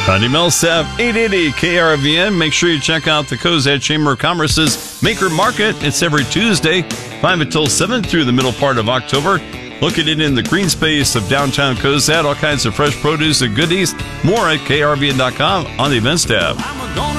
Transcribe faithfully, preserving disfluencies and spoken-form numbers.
Connie Millsap, eight eighty K R V N. Make sure you check out the Cozad Chamber of Commerce's Maker Market. It's every Tuesday, five until seven through the middle part of October. Located in the green space of downtown Cozad, all kinds of fresh produce and goodies. More at K R V N dot com on the events tab.